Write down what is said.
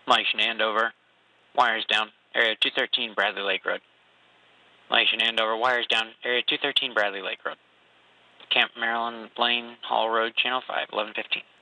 Mike Shenandover, wires down, area 213 Bradley Lake Road. Mike Shenandover, wires down, area 213 Bradley Lake Road. Camp Maryland Lane, Hall Road, Channel 5, 1115.